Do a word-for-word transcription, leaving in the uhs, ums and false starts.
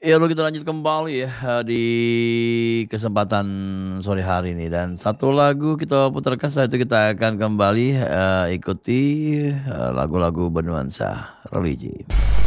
Ya lalu kita lanjut kembali ya, eee, di kesempatan sore hari ini dan satu lagu kita putarkan setelah itu kita akan kembali, eee, ikuti, eee, lagu-lagu bernuansa religi.